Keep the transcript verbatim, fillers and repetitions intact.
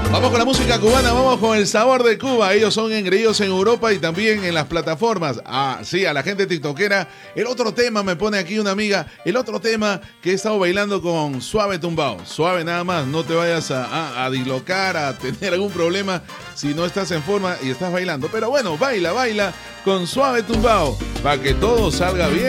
Vamos con la música cubana, vamos con el sabor de Cuba. Ellos son engreídos en Europa y también en las plataformas. Ah, sí, a la gente tiktokera. El otro tema, me pone aquí una amiga, el otro tema que he estado bailando con Suave Tumbao. Suave nada más, no te vayas a, a, a dislocar, a tener algún problema si no estás en forma y estás bailando. Pero bueno, baila, baila con Suave Tumbao para que todo salga bien.